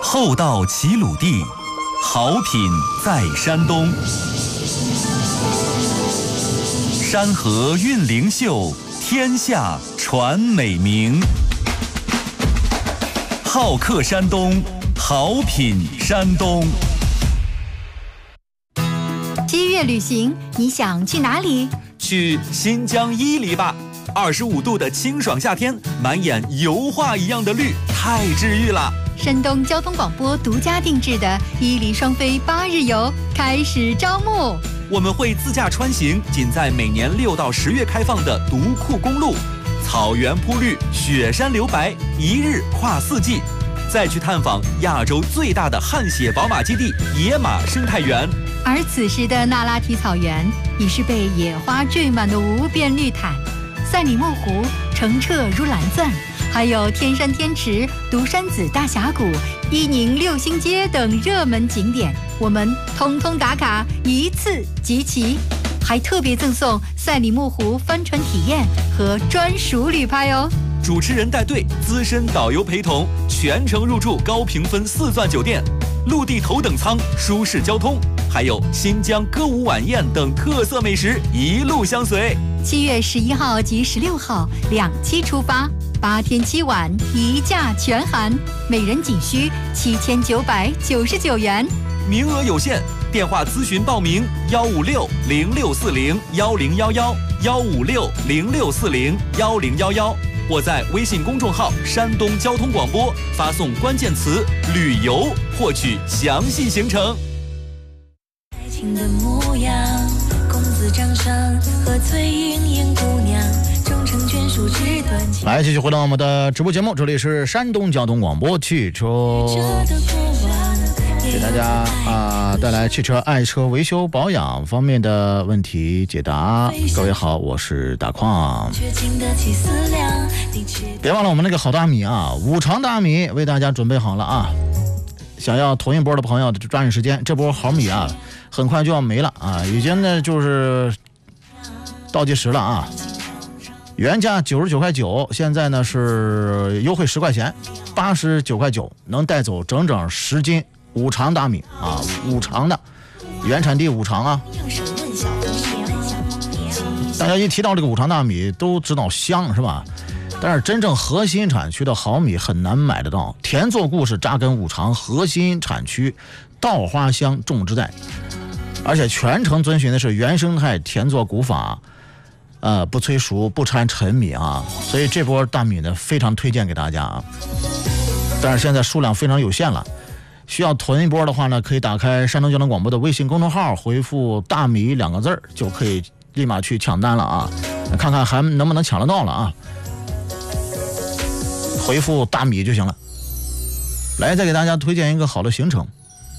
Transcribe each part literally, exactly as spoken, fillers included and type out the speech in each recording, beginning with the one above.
厚道齐鲁地，好品在山东。山河韵灵秀，天下传美名。好客山东，好品山东。 七月旅行，你想去哪里？ 去新疆伊犁吧。二十五度的清爽夏天，满眼油画一样的绿，太治愈了。 山东交通广播独家定制的伊犁双飞八日游开始招募。 我们会自驾穿行，仅在每年六到十月开放的独库公路，草原铺绿，雪山留白，一日跨四季。再去探访亚洲最大的汗血宝马基地野马生态园。 而此时的那拉提草原已是被野花缀满的无边绿毯，赛里木湖澄澈如蓝钻，还有天山天池、独山子大峡谷、伊宁六星街等热门景点，我们通通打卡，一次集齐，还特别赠送赛里木湖帆船体验和专属旅拍哦。 主持人带队，资深导游陪同，全程入住高评分四钻酒店，陆地头等舱，舒适交通，还有新疆歌舞晚宴等特色美食一路相随。 七月十一号及十六号两期出发，八天七晚，一价全含，每人仅需七千九百九十九元， 名额有限，电话咨询报名：幺五六零六四零幺零幺幺，幺五六零六四零幺零幺幺，或在微信公众号“山东交通广播”发送关键词“旅游”，获取详细行程。 爱情的模样，公子掌上和翠云烟姑娘，终成眷属纸短情。 来，继续回到我们的直播节目，这里是山东交通广播汽车，给大家啊、呃、带来汽车爱车维修保养方面的问题解答。各位好，我是大矿。别忘了我们那个好大米啊，五常大米为大家准备好了啊！想要囤一波的朋友就抓紧时间，这波好米啊很快就要没了啊，已经呢就是倒计时了啊。原价九十九块九，现在呢是优惠十块钱，八十九块九，能带走整整十斤五常大米啊，五常的原产地五常啊。大家一提到这个五常大米都知道香是吧？但是真正核心产区的好米很难买得到。田作故事扎根五常核心产区稻花乡种植带，而且全程遵循的是原生态田作古法，呃，不催熟，不掺陈米啊，所以这波大米呢非常推荐给大家啊。但是现在数量非常有限了，需要囤一波的话呢，可以打开山东交通广播的微信公众号，回复大米两个字儿，就可以立马去抢单了啊，看看还能不能抢得到了啊。回复大米就行了。来，再给大家推荐一个好的行程，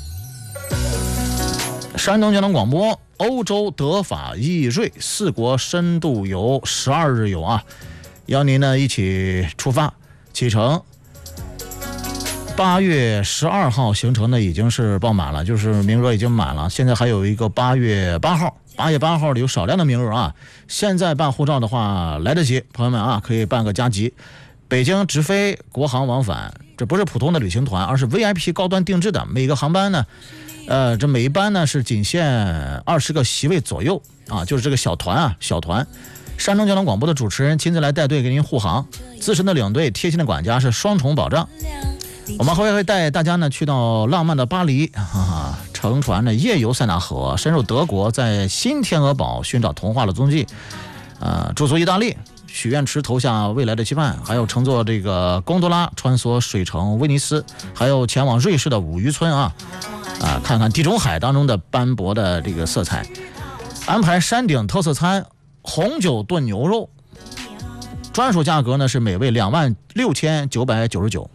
山东交通广播欧洲德法意瑞四国深度游十二日游啊，邀您呢一起出发，启程。八月十二号行程呢已经是爆满了，就是名额已经满了，现在还有一个八月八号，八月八号有少量的名额啊，现在办护照的话来得及，朋友们啊可以办个加急。北京直飞国航往返，这不是普通的旅行团，而是 V I P 高端定制的，每个航班呢呃，这每一班呢是仅限二十个席位左右啊，就是这个小团啊，小团。山东交通广播的主持人亲自来带队给您护航，资深的领队、贴心的管家是双重保障。我们还会带大家呢去到浪漫的巴黎，哈哈，乘船呢夜游塞纳河，深入德国，在新天鹅堡寻找童话的踪迹，呃，驻足意大利。许愿池投下未来的期盼，还有乘坐这个贡多拉穿梭水城威尼斯，还有前往瑞士的五渔村啊啊，看看地中海当中的斑驳的这个色彩。安排山顶特色餐红酒炖牛肉，专属价格呢是每位两万六千九百九十九。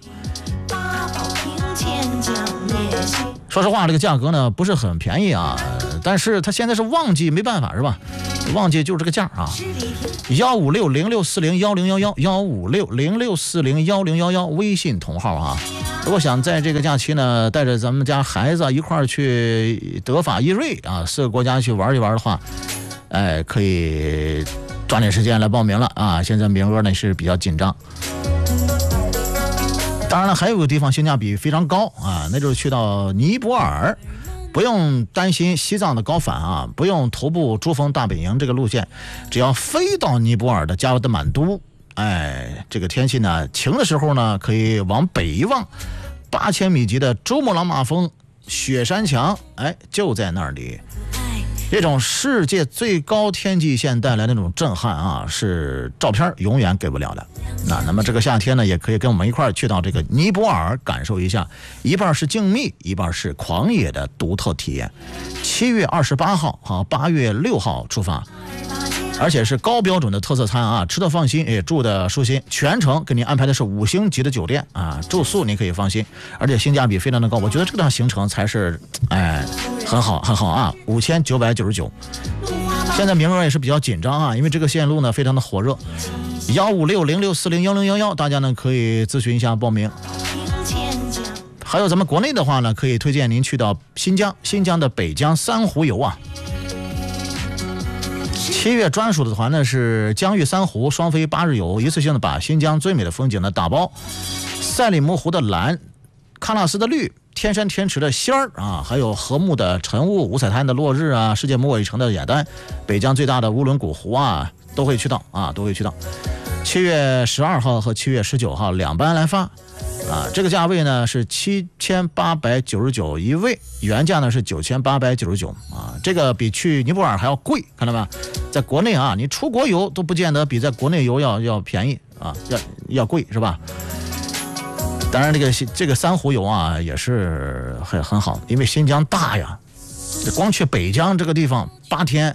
说实话，这个价格呢不是很便宜啊，但是它现在是旺季，没办法是吧？旺季就是这个价啊。幺五六零六四零幺零幺幺，幺五六零六四零幺零幺幺，微信同号啊。如果想在这个假期呢，带着咱们家孩子一块儿去德法意瑞啊四个国家去玩一玩的话，哎，可以抓紧时间来报名了啊！现在名额呢是比较紧张。 当然了，还有个地方性价比非常高啊，那就是去到尼泊尔。不用担心西藏的高反啊，不用徒步珠峰大本营这个路线，只要飞到尼泊尔的加德满都，哎，这个天气呢，晴的时候呢，可以往北一望，八千米级的珠穆朗玛峰雪山墙，哎，就在那里。这种世界最高天际线带来的那种震撼啊，是照片永远给不了的。那那么这个夏天呢，也可以跟我们一块儿去到这个尼泊尔，感受一下，一半是静谧，一半是狂野的独特体验。七月二十八号和八月六号出发，而且是高标准的特色餐啊，吃的放心，也住的舒心，全程给你安排的是五星级的酒店啊，住宿你可以放心，而且性价比非常的高，我觉得这趟行程才是，哎，很好很好啊，五千九百九十九。现在名额也是比较紧张啊，因为这个线路呢非常的火热，幺五六零六四零幺零幺幺，大家呢可以咨询一下报名。还有咱们国内的话呢，可以推荐您去到新疆，新疆的北疆三湖游啊。七月专属的团呢是疆域三湖双飞八日游，一次性的把新疆最美的风景呢打包，赛里木湖的蓝，喀纳斯的绿，天山天池的仙儿啊，还有禾木的晨雾，五彩滩的落日啊，世界末尾城的雅丹，北疆最大的乌伦古湖啊，都会去到啊，都会去到。七月十二号和七月十九号两班来发啊，这个价位呢是七千八百九十九一位，原价呢是九千八百九十九啊，这个比去尼泊尔还要贵，看到没？在国内啊，你出国游都不见得比在国内游要要便宜啊，要要贵是吧？当然，这个这个三湖游啊也是很很好，因为新疆大呀，光去北疆这个地方八天，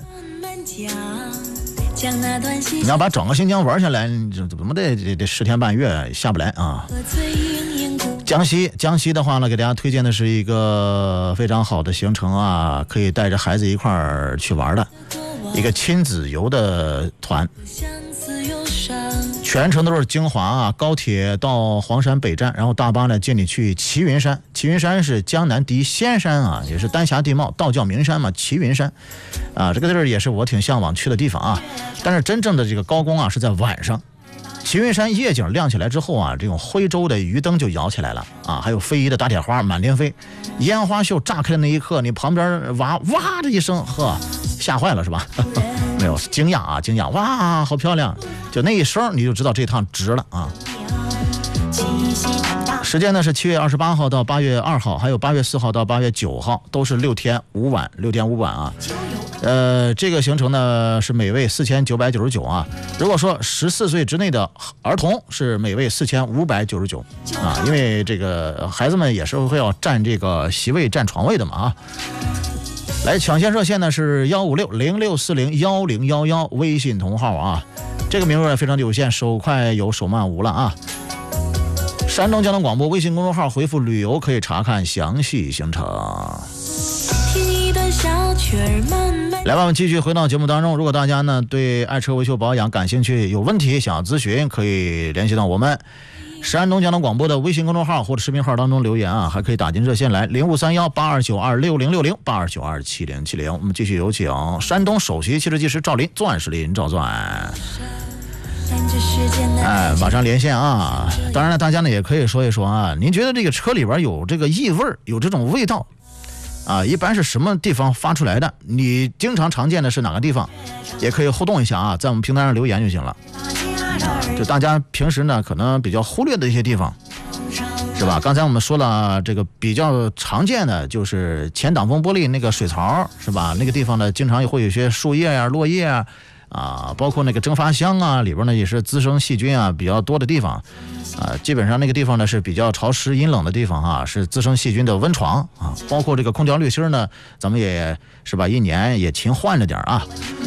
你要把整个新疆玩下来，你怎么得得得十天半月下不来啊。江西，江西的话呢，给大家推荐的是一个非常好的行程啊，可以带着孩子一块儿去玩的一个亲子游的团。全程都是精华啊，高铁到黄山北站，然后大巴呢接你去齐云山。齐云山是江南第一仙山啊，也是丹霞地貌，道教名山嘛。齐云山，啊，这个地儿也是我挺向往去的地方啊。但是真正的这个高光啊是在晚上。齐云山夜景亮起来之后啊，这种徽州的鱼灯就摇起来了啊，还有非遗的打铁花满天飞，烟花秀炸开的那一刻，你旁边哇哇的一声，呵，吓坏了是吧？没有，惊讶啊，惊讶，哇，好漂亮！就那一声你就知道这趟值了啊。时间呢是七月二十八号到八月二号，还有八月四号到八月九号，都是六天五晚，六天五晚啊。呃，这个行程呢是每位四千九百九十九啊。如果说十四岁之内的儿童是每位四千五百九十九啊，因为这个孩子们也是会要占这个席位、占床位的嘛啊。来抢先热线呢是幺五六零六四零幺零幺幺，微信同号啊。这个名额非常的有限，手快有手慢无了啊。山东交通广播微信公众号回复旅游可以查看详细行程。来吧，我们继续回到节目当中。如果大家呢对爱车维修保养感兴趣，有问题想要咨询，可以联系到我们山东交通广播的微信公众号或者视频号当中留言啊，还可以打进热线来零五三幺八二九二六零六零八二九二七零七零。我们继续有请山东首席汽车技师赵林，钻石林赵钻。哎，马上连线啊！当然了，大家呢也可以说一说啊，您觉得这个车里边有这个异味，有这种味道啊，一般是什么地方发出来的？你经常常见的是哪个地方？也可以互动一下啊，在我们平台上留言就行了。就大家平时呢可能比较忽略的一些地方，是吧？刚才我们说了，这个比较常见的就是前挡风玻璃那个水槽，是吧？那个地方呢经常会有一些树叶啊、落叶啊。啊，包括那个蒸发箱啊，里边呢也是滋生细菌啊比较多的地方，啊，基本上那个地方呢是比较潮湿阴冷的地方啊，是滋生细菌的温床啊。包括这个空调滤芯呢，咱们也是吧，一年也勤换着点啊。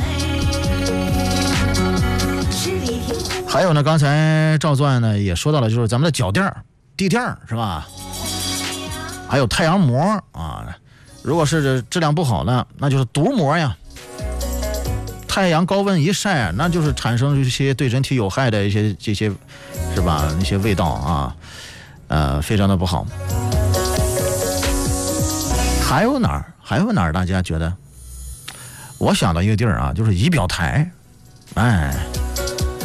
还有呢，刚才赵钻呢也说到了，就是咱们的脚垫、地垫是吧？还有太阳膜啊，如果是质量不好呢，那就是镀膜呀。太阳高温一晒，那就是产生一些对人体有害的一些这些，是吧？那些味道啊，呃，非常的不好。还有哪儿？还有哪儿？大家觉得？我想到一个地儿啊，就是仪表台。哎，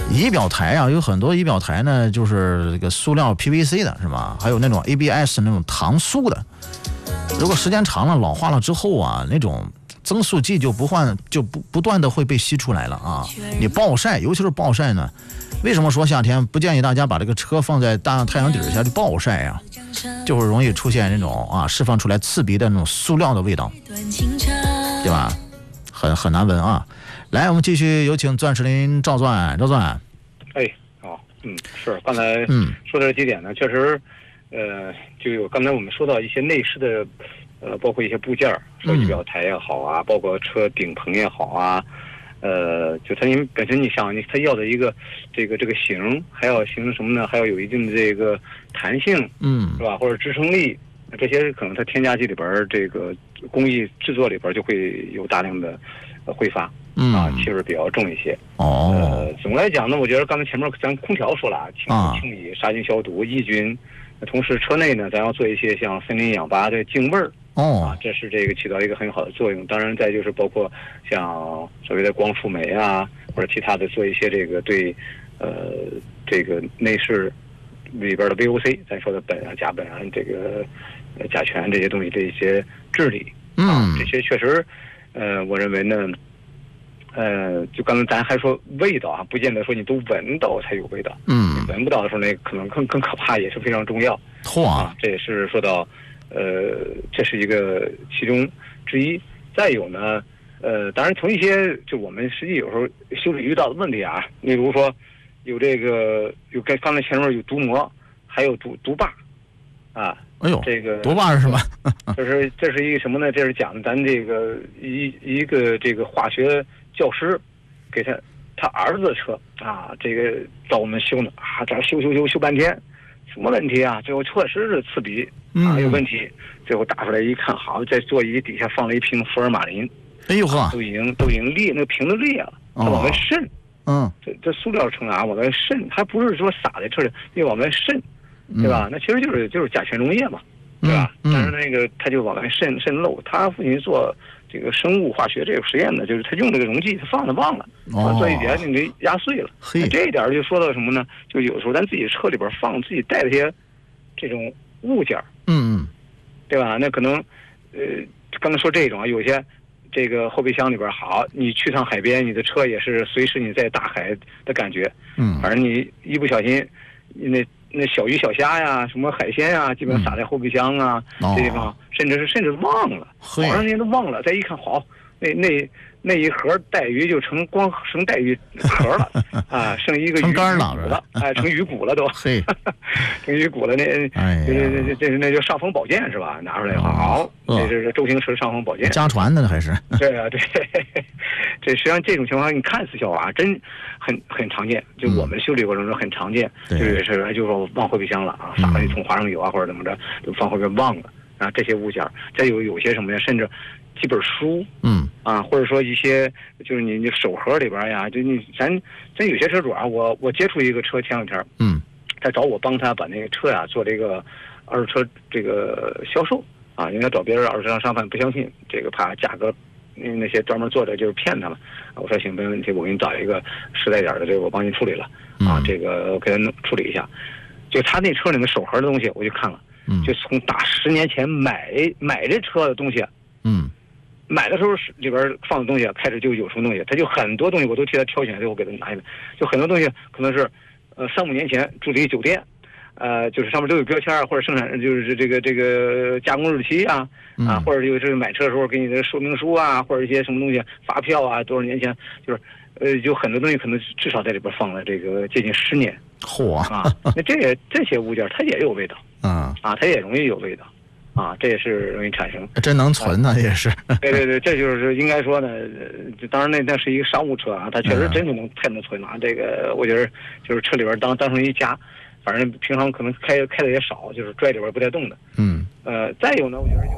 仪表台啊，有很多仪表台呢，就是这个塑料 P V C 的，是吧？还有那种 A B S 那种搪塑的。如果时间长了老化了之后啊，那种增速剂就不换就不不断的会被吸出来了啊。你暴晒，尤其是暴晒呢，为什么说夏天不建议大家把这个车放在大太阳底下去暴晒啊？就会容易出现那种啊释放出来刺鼻的那种塑料的味道，对吧？很很难闻啊。来，我们继续有请钻石林赵钻，赵钻。 哎，好，嗯，是刚才嗯说的这几点呢，确实，呃，就有刚才我们说到一些内饰的，呃，包括一些部件，说仪表台也好啊，嗯、包括车顶棚也好啊，呃，就它因为本身你想你它要的一个这个这个型，还要形什么呢？还要有一定的这个弹性，嗯，是吧？或者支撑力，这些可能它添加剂里边这个工艺制作里边就会有大量的呃挥发。嗯啊，气味比较重一些。哦，呃，总的来讲呢，我觉得刚才前面咱空调说了啊，清洗、清理、杀菌、消毒、抑菌。同时，车内呢，咱要做一些像森林氧吧的净味儿。哦，啊，这是这个起到一个很好的作用。当然，再就是包括像所谓的光触媒啊，或者其他的做一些这个对，呃，这个内饰里边的 V O C， 咱说的苯啊、甲苯啊、这个甲醛这些东西的一些治理。啊，这些确实，呃，我认为呢。呃，就刚才咱还说味道啊，不见得说你都闻到才有味道。嗯，你闻不到的时候，那可能更更可怕，也是非常重要。嚯啊，这也是说到，呃，这是一个其中之一。再有呢，呃，当然从一些就我们实际有时候修理遇到的问题啊，例如说有这个有跟刚才前面有镀膜，还有镀镀把，啊。 哎呦， 这个多把是什么？ 这是这是一个什么呢？这是讲咱这个一一个这个化学教师给他他儿子的车啊，这个找我们修呢啊，这修修修修半天，什么问题啊？最后确实是刺鼻啊，有问题。最后打出来一看，好，在座椅底下放了一瓶福尔马林。哎呦呵，都已经都已经裂，那个瓶子裂了，它往外渗。嗯，这这塑料层啊，往外渗，还不是说撒在车里，要往外渗。对吧？那其实就是就是甲醛溶液嘛，对吧？嗯嗯、但是那个他就往外渗渗漏。他父亲做这个生物化学这个实验呢，就是他用这个溶剂，他放的忘了，哦、做一点你给压碎了。那这一点就说到什么呢？就有时候咱自己车里边放自己带的些这种物件，嗯嗯，对吧？那可能呃，刚才说这种啊，有些这个后备箱里边好，你去趟海边，你的车也是随时你在大海的感觉，嗯，反正你一不小心那。那小鱼小虾呀，什么海鲜呀，基本上撒在后备箱啊，嗯、这地方，甚至是甚至忘了，好长时间都忘了。再一看，好，那那那一盒带鱼就成光成带鱼壳了啊，剩一个鱼干了，哎，成鱼骨了都，嘿，成鱼骨了。那哎，这这这是那就上风宝剑是吧？拿出来好，这是周星驰上风宝剑， 家传的还是？ 对啊，对，这实际上这种情况你看似笑话，真很很常见。就我们修理过程中很常见，就是就是说忘后备箱了啊，撒了一桶花生油啊或者怎么着，就放后边忘了啊，这些物件。再有有些什么呀，甚至。几本书，嗯啊，或者说一些就是你你手盒里边呀，就你咱咱有些车主啊，我我接触一个车前两天，嗯，他找我帮他把那个车呀、啊、做这个二手车这个销售啊，因为他找别人二手车商贩不相信，这个怕价格，因为那些专门做的就是骗他们。我说行，没问题，我给你找一个实在点的，这个我帮你处理了啊，这个我给他处理一下。就他那车里面手盒的东西，我就看了，嗯，就从打十年前买买这车的东西，嗯。买的时候里边放的东西开始就有什么东西，他就很多东西我都替他挑选，最后给他拿下来。就很多东西可能是，呃，三五年前住了一酒店，呃，就是上面都有标签或者生产就是这个这个加工日期啊，啊，或者就是买车的时候给你的说明书啊，或者一些什么东西发票啊，多少年前就是，呃，有很多东西可能至少在里边放了这个接近十年。嚯啊！那这些这些物件它也有味道，嗯啊，它也容易有味道。啊，这也是容易产生， 真能存呢，也是。 对对对，这就是应该说呢，当然那那是一个商务车啊，它确实真的能太能存了。这个我觉得就是车里边当当成一家，反正平常可能开开的也少，就是拽里边不带动的。嗯。呃，再有呢，我觉得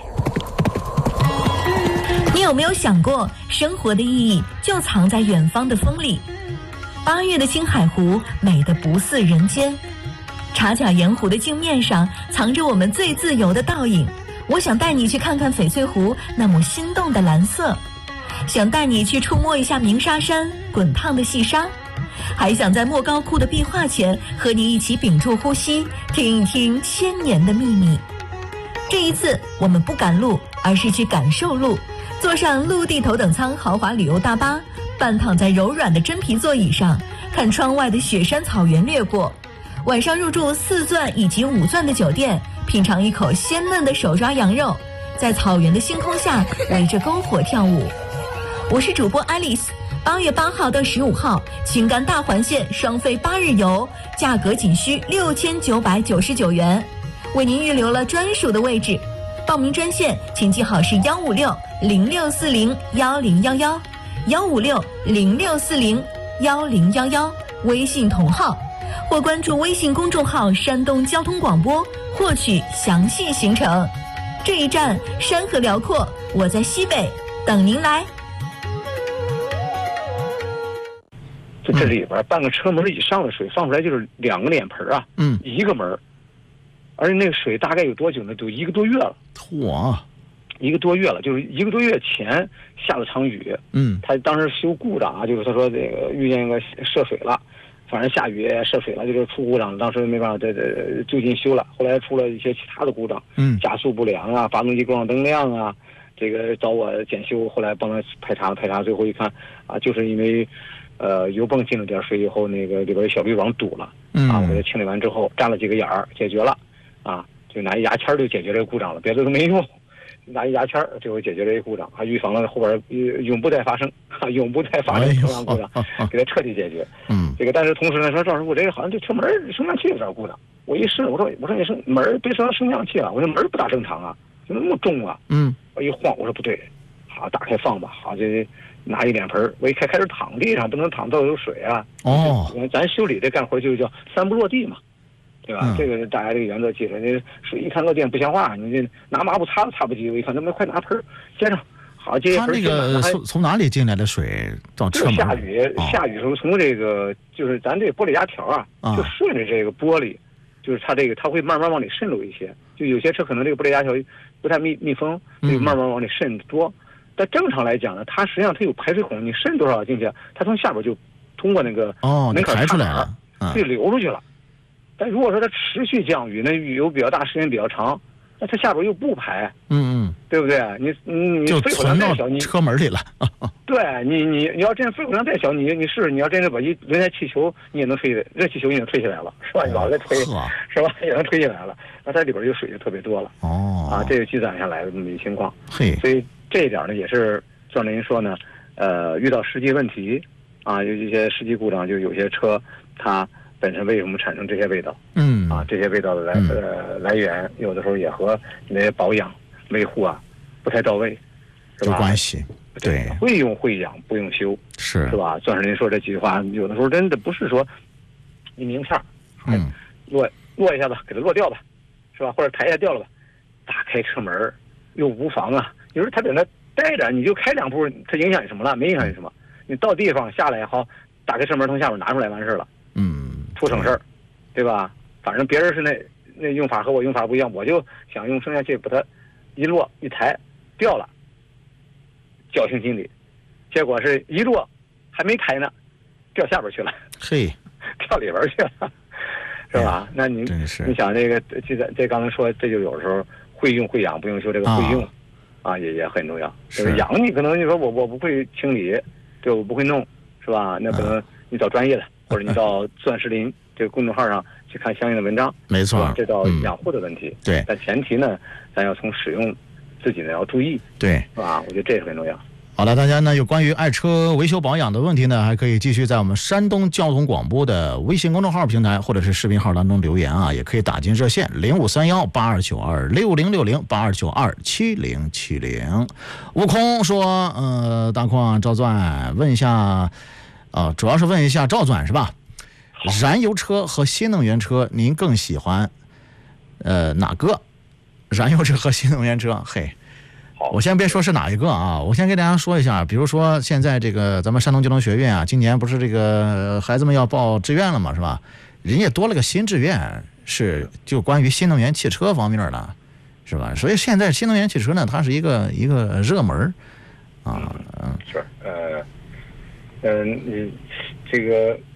有一些是。你有没有想过，生活的意义就藏在远方的风里？八月的青海湖美得不似人间。茶甲盐湖的镜面上藏着我们最自由的倒影，我想带你去看看翡翠湖那抹心动的蓝色，想带你去触摸一下鸣沙山滚烫的细沙， 还想在莫高窟的壁画前和你一起屏住呼吸，听一听千年的秘密。这一次我们不赶路，而是去感受路，坐上陆地头等舱豪华旅游大巴，半躺在柔软的真皮座椅上，看窗外的雪山草原掠过。晚上入住四钻以及五钻的酒店，品尝一口鲜嫩的手抓羊肉，在草原的星空下围着篝火跳舞。我是主播 Alice， 八月八号到十五号，青甘大环线双飞八日游，价格仅需六千九百九十九元，为您预留了专属的位置。报名专线请记好是幺五六零六四零幺零幺幺，幺五六零六四零幺零幺幺，微信同号。或关注微信公众号山东交通广播获取详细行程。这一站山河辽阔，我在西北等您来。 就这里边半个车门以上的水放出来就是两个脸盆啊， 嗯， 一个门，而且那个水大概有多久呢？都一个多月了。 嚯， 一个多月了，就是一个多月前下了场雨， 嗯， 他当时修故障啊，就是他说这个遇见一个涉水了。反正下雨涉水了，就是出故障，当时没办法这这就近修了。后来出了一些其他的故障， 嗯， 加速不良啊，发动机故障灯亮啊，这个找我检修，后来帮他排查排查，最后一看啊，就是因为呃油泵进了点水以后，那个里边小滤网堵了， 嗯， 啊，我给他清理完之后粘了几个眼儿，解决了，啊，就拿一牙签就解决这个故障了，别的都没用。拿一牙签儿，最后解决这个故障，还预防了后边永不再发生，啊，永不再发生车辆故障，给它彻底解决。嗯，这个但是同时呢，说赵师傅，这个好像这车门升降器有点故障。我一试，我说我说你升门别升升降器了，我说门不大正常啊，怎么那么重啊？嗯，我一晃，我说不对，好打开放吧，好这拿一脸盆，我一开开始躺地上，不能躺到有水啊。哦，咱修理这干活就叫三不落地嘛。对吧？嗯、这个大家这个原则记着，你水一看漏电不像话，你这拿抹布擦都擦不及。我一看，咱们快拿盆接上，好接一盆。 他那个从从哪里进来的水到车门？ 下雨、哦、下雨时候从这个就是咱这个玻璃压条啊，啊就顺着这个玻璃，就是它这个它会慢慢往里渗入一些。就有些车可能这个玻璃压条不太密密封，就慢慢往里渗多。嗯、但正常来讲呢，它实际上它有排水孔，你渗多少进去，它从下边就通过那个哦门口排出来了， 啊、就流出去了。但如果说它持续降雨，那雨流比较大，时间比较长，那它下边又不排，嗯嗯，对不对？你你你肺活量再小，你车门里了。 对你你你要真肺活量再小，你你试你要真的把一轮胎气球你也能吹，热气球也能吹起来了，是吧？你老在吹，是吧？也能吹起来了，那它里边就水就特别多了。哦，啊，这个积攒下来的这么一情况。嘿，所以这一点呢，也是照您说呢，呃，遇到实际问题啊，有一些实际故障，就有些车它。本身为什么产生这些味道？嗯啊，这些味道的来、嗯、呃来源，有的时候也和你的保养维护啊不太到位，是吧？ 有关系。对， 会用会养，不用修， 是是吧？算是您说这几句话，有的时候真的不是说一名片，嗯，落落一下子给它落掉吧，是吧？或者抬一下掉了吧，打开车门又无妨啊。有时候他在那待着，你就开两步，它影响你什么了？没影响你什么。你到地方下来好，打开车门从下边拿出来完事了。嗯。不省事儿，对吧？反正别人是那那用法和我用法不一样，我就想用升降器把它一落一抬掉了，侥幸心理，结果是一落还没抬呢，掉下边去了， 嘿， 掉里边去了，是吧？哎、那你你想这个这个这刚才说，这就有时候会用会养不用修，这个会用 啊, 啊也也很重要。这个养你可能你说我我不会清理，对我不会弄，是吧？那可能你找专业的。或者你到钻石林这个公众号上去看相应的文章， 没错， 这到养护的问题。嗯、 对， 但前提呢，咱要从使用自己呢要注意， 对， 是吧？我觉得这是很重要。 好了，大家呢有关于爱车维修保养的问题呢，还可以继续在我们山东交通广播的微信公众号平台或者是视频号当中留言啊，也可以打进热线零五三幺八二九二六零六零八二九二七零七零。悟空说，呃，大矿赵钻问一下。啊，主要是问一下赵钻是吧？燃油车和新能源车，您更喜欢呃哪个？燃油车和新能源车，嘿，我先别说是哪一个啊，我先给大家说一下，比如说现在这个咱们山东交通学院啊，今年不是这个孩子们要报志愿了嘛，是吧？人家多了个新志愿，是就关于新能源汽车方面的，是吧？所以现在新能源汽车呢，它是一个一个热门啊， 嗯，是呃。嗯，你这个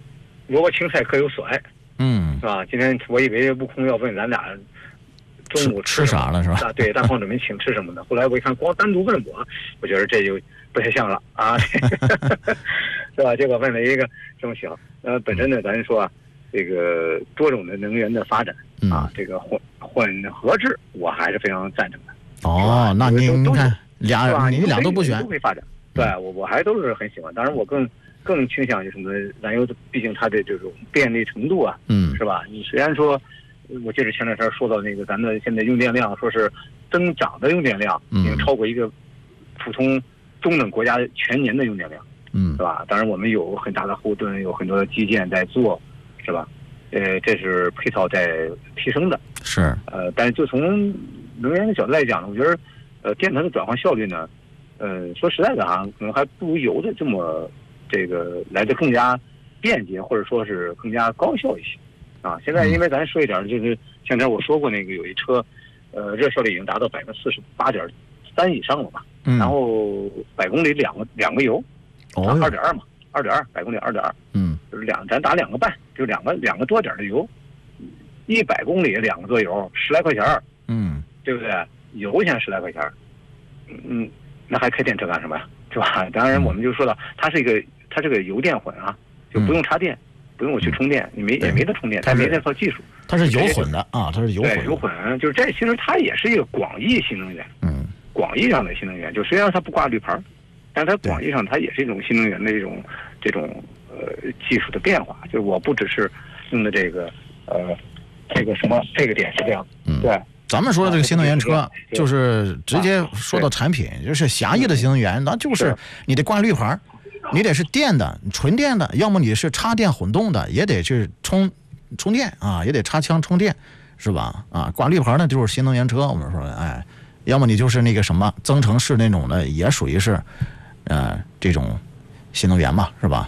萝卜青菜各有所爱， 嗯， 是吧？今天我以为悟空要问咱俩中午吃啥了是吧？ 啊，对，大胖准备请吃什么呢？后来我一看，光单独问我，我觉得这就不太像了啊，是吧？结果问了一个这么小，呃，本身呢，咱说啊，这个多种的能源的发展啊，这个混混合制，我还是非常赞成的。 哦，那你你看俩你俩都不选， 都会发展。对我我还都是很喜欢，当然我更更倾向于什么燃油，毕竟它的这种便利程度啊， 嗯， 是吧？你虽然说，我记得前两天说到那个咱的现在用电量，说是增长的用电量已经超过一个普通中等国家全年的用电量， 嗯， 是吧？当然我们有很大的后盾，有很多的基建在做，是吧？呃，这是配套在提升的， 是， 呃，但是就从能源的角度来讲呢，我觉得，呃，电能的转换效率呢。呃，说实在的啊，可能还不如油的这么这个来的更加便捷，或者说是更加高效一些啊。现在因为咱说一点，就是前天我说过那个有一车，呃，热效率已经达到百分之四十八点三以上了嘛， 嗯， 然后百公里两个两个油， 哦， 二点二嘛，二点二百公里二点二， 嗯， 就是两咱打两个半，就两个两个多点的油，一百公里两个多油，十来块钱， 嗯， 对不对？油钱十来块钱，嗯。那还开电车干什么呀？是吧？当然，我们就说到它是一个，它这个油电混啊，就不用插电，不用我去充电，你没也没得充电，它没这套技术。 它是油混的啊，它是油混。 对，油混就是这，其实它也是一个广义新能源。 嗯， 广义上的新能源，就虽然它不挂绿牌，但它广义上它也是一种新能源的一种这种呃技术的变化。就是我不只是用的这个呃这个什么这个点是这样， 嗯， 对。 咱们说的这个新能源车，就是直接说到产品，就是狭义的新能源，那就是你得挂绿牌，你得是电的、纯电的，要么你是插电混动的，也得是充充电啊，也得插枪充电，是吧？啊，挂绿牌呢就是新能源车，我们说的，哎，要么你就是那个什么增程式那种的，也属于是呃这种新能源嘛，是吧？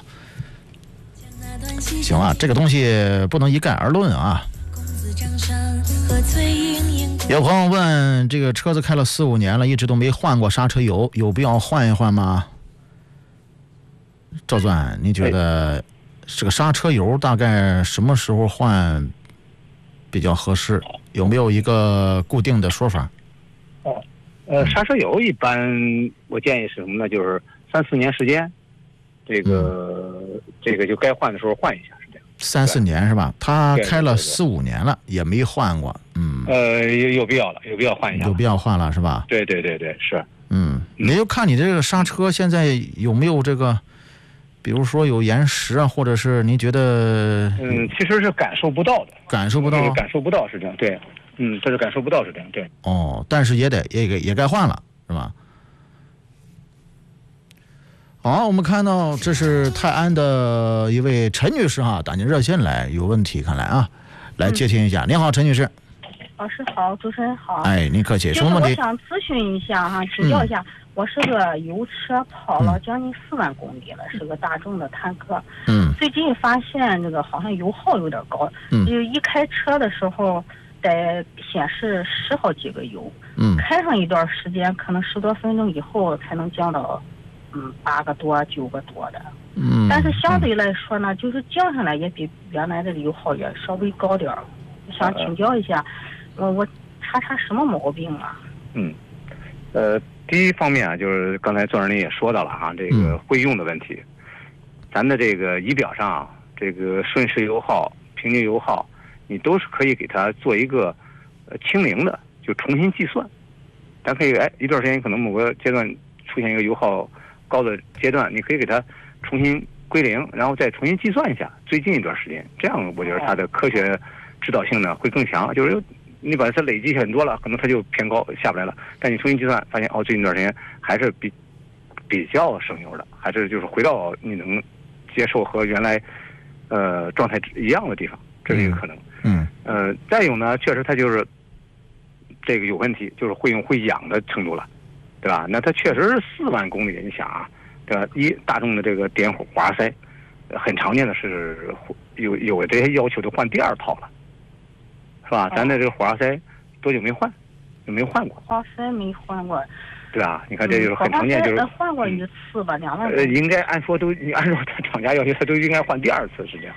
行啊，这个东西不能一概而论啊。有朋友问，这个车子开了四五年了，一直都没换过刹车油，有必要换一换吗？赵钻，你觉得这个刹车油大概什么时候换比较合适？有没有一个固定的说法？ 哦，呃，刹车油一般我建议是什么呢？就是三四年时间，这个、嗯、这个就该换的时候换一下。 三四年是吧？他开了四五年了，也没换过，嗯。 呃，有有必要了，有必要换一下。 有必要换了是吧？ 对对对对，是。 嗯，你就看你这个刹车现在有没有这个，比如说有延时啊，或者是你觉得？ 嗯，其实是感受不到的。 感受不到。 感受不到是这样，对。嗯，这是感受不到是这样，对。 哦，但是也得也也也该换了，是吧？好，我们看到这是泰安的一位陈女士哈，打进热线来，有问题看来啊，来接听一下。嗯、您好，陈女士。 老师好，主持人好。 哎，您客气，什么问题？ 我想咨询一下哈，请教一下，嗯、我是个油车，跑了将近四万公里了，嗯、是个大众的坦克。嗯。最近发现这个好像油耗有点高，嗯，就一开车的时候得显示十好几个油，嗯，开上一段时间，可能十多分钟以后才能降到。嗯，八个多、九个多的，嗯，但是相对来说呢，嗯、就是降下来也比原来的油耗也稍微高点儿。我想请教一下，呃，我查查什么毛病啊？ 嗯，呃，第一方面啊，就是刚才庄主任也说到了哈，这个会用的问题，嗯、咱的这个仪表上，这个瞬时油耗、平均油耗，你都是可以给它做一个呃清零的，就重新计算。咱可以哎，一段时间可能某个阶段出现一个油耗高的阶段，你可以给它重新归零，然后再重新计算一下最近一段时间，这样我觉得它的科学指导性呢会更强。就是你把它累积很多了，可能它就偏高下不来了，但你重新计算发现哦，最近一段时间还是比比较省油的，还是就是回到你能接受和原来呃状态一样的地方，这是一个可能。嗯，呃，再有呢，确实它就是这个有问题，就是会用会痒的程度了。对吧？那它确实是四万公里，你想啊，对吧？一大众的这个点火活塞，很常见的是有有这些要求就换第二套了，是吧？咱的这个活塞多久没换？就没换过。 活塞没换过。 对吧？你看这就是很常见，就是换过一次吧，两万。 呃，应该按说都按照厂家要求，它都应该换第二次，是这样。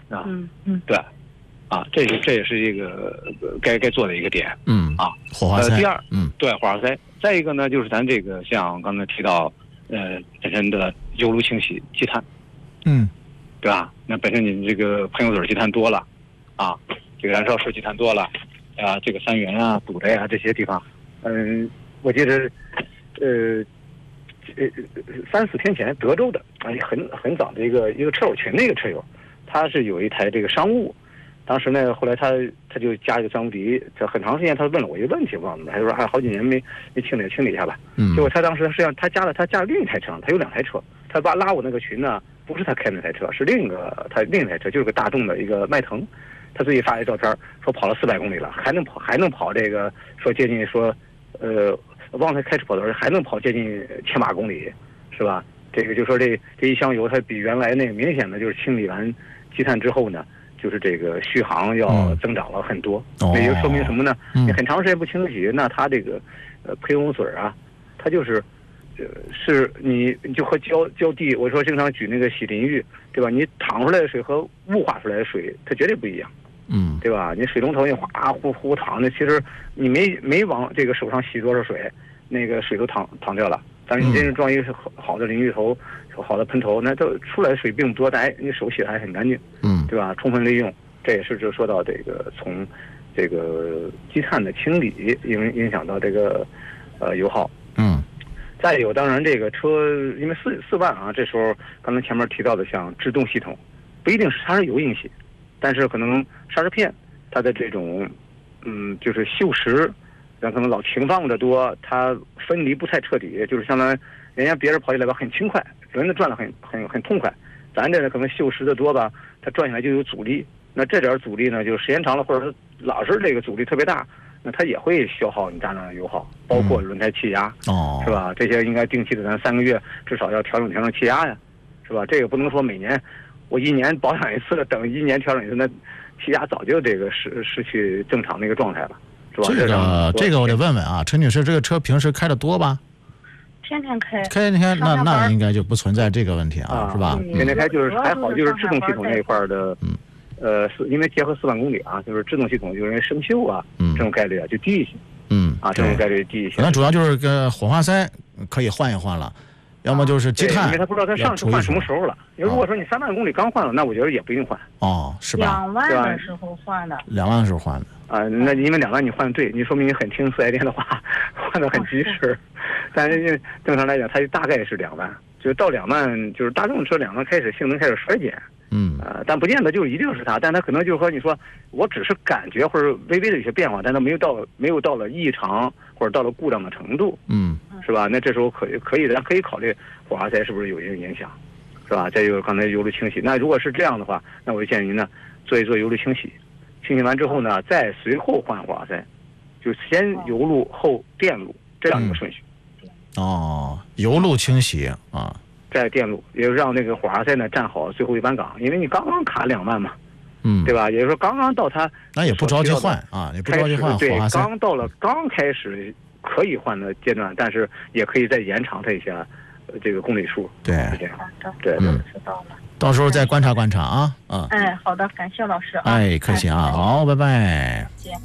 啊， 嗯嗯， 对，啊，这是这也是一个该该做的一个点， 嗯啊， 火花塞， 呃，第二， 嗯， 对，火花塞，再一个呢，就是咱这个像刚才提到，呃，本身的油炉清洗积碳， 嗯， 对吧？那本身你这个喷油嘴积碳多了，啊，这个燃烧室积碳多了，啊，这个三元啊、堵雷啊这些地方，嗯，我记得，呃。呃，三四天前，德州的啊，很很早的一个一个车友群的一个车友，他是有一台这个商务，当时呢，后来他他就加一个钻无敌，这很长时间他问了我一个问题，忘了，他说还好几年没没清理清理一下吧。嗯。结果他当时实际上他加了他加了另一台车，他有两台车，他把拉我那个群呢，不是他开那台车，是另一个他另一台车，就是个大众的一个迈腾，他自己发一照片，说跑了四百公里了，还能跑还能跑这个说接近说呃。忘了开车跑多少，还能跑接近千把公里，是吧？这个就说这这一箱油，它比原来那个明显的就是清理完积碳之后呢，就是这个续航要增长了很多。嗯、也就说明什么呢？ 嗯、 你很长时间不清洗，那它这个呃喷油嘴啊，它就是呃是你你就和浇浇地，我说经常举那个洗淋浴，对吧？你淌出来的水和雾化出来的水，它绝对不一样。 嗯， 对吧？你水龙头你哗呼呼淌的，其实你没没往这个手上洗多少水，那个水都淌淌掉了。但是你真是装一个好的淋浴头、好的喷头，那都出来的水并不多，但哎，你手洗的还很干净， 嗯， 对吧？充分利用，这也是就说到这个从这个积碳的清理影影响到这个呃油耗， 嗯。 再有，当然这个车因为四四万啊，这时候刚才前面提到的像制动系统，不一定是它是油引起。但是可能刹车片它的这种嗯就是锈蚀，然后可能老停放的多，它分离不太彻底，就是相当于人家别人跑起来吧很轻快，轮子转得很很很痛快，咱这呢可能锈蚀的多吧，它转起来就有阻力，那这点阻力呢，就是时间长了或者是老是这个阻力特别大，那它也会消耗你大量的油耗，包括轮胎气压， 哦、嗯， 是吧？这些应该定期的，咱三个月至少要调整调整气压呀，是吧？这个不能说每年。我一年保养一次，等一年调整一次，那气压早就这个失失去正常的一个状态了，是吧？ 这个这个我得问问啊，陈女士，这个车平时开的多吧？ 天天开。 开天天，那那应该就不存在这个问题啊， 啊是吧？ 天天开就是还好，就是制动系统那一块的，嗯，呃，是因为结合四万公里啊，就是制动系统就是因为生锈啊，嗯，这种概率啊就低一些， 嗯， 啊，这种概率低一些。 那主要就是个火花塞可以换一换了。要么就是积碳， 因为他不知道他上次换什么时候了。因为如果说你三万公里刚换了，那我觉得也不用换。 哦，是吧？ 两万的时候换的。 两万的时候换的。 啊，那因为两万你换的对，你说明你很听四 S 店的话，换的很及时。但是正常来讲，它大概是两万，就是到两万，就是大众车两万开始性能开始衰减。 嗯。 呃，但不见得就一定是它，但它可能就是说，你说我只是感觉或者微微的有些变化，但它没有到没有到了异常或者到了故障的程度。 嗯。 是吧？那这时候可可以，咱可以考虑火花塞是不是有一定影响，是吧？再有刚才油路清洗，那如果是这样的话，那我就建议您呢做一做油路清洗，清洗完之后呢，再随后换火花塞，就先油路后电路这样一个顺序。 嗯、哦，油路清洗啊， 再电路，也让那个火花塞呢站好最后一班岗，因为你刚刚卡两万嘛， 嗯， 对吧？也就是说刚刚到它， 那也不着急换啊，也不着急换火花塞， 对，刚到了刚开始。可以换的阶段，但是也可以再延长它一下，呃，这个公里数。 对， 好的， 对， 嗯，知道了。 到时候再观察观察啊，啊。 哎，好的，感谢老师啊。 哎，客气啊，好，拜拜。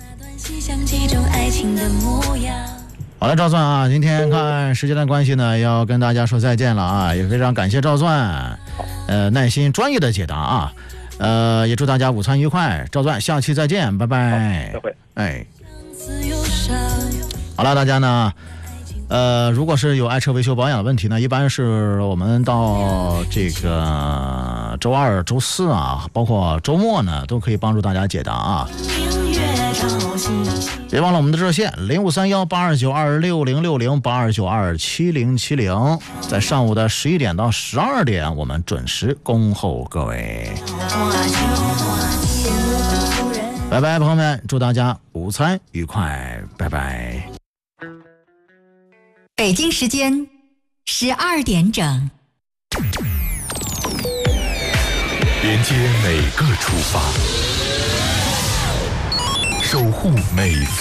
好了，赵钻啊，今天看时间的关系呢，要跟大家说再见了啊，也非常感谢赵钻，呃，耐心专业的解答啊，呃，也祝大家午餐愉快，赵钻，下期再见，拜拜。 再会。 哎。好了，大家呢，呃，如果是有爱车维修保养的问题呢，一般是我们到这个周二、周四啊，包括周末呢，都可以帮助大家解答啊。别忘了我们的热线零五三幺八二九二六零六零八二九二七零七零，在上午的十一点到十二点，我们准时恭候各位。拜拜，朋友们，祝大家午餐愉快，拜拜。 北京时间十二点整， 连接每个出发，守护每次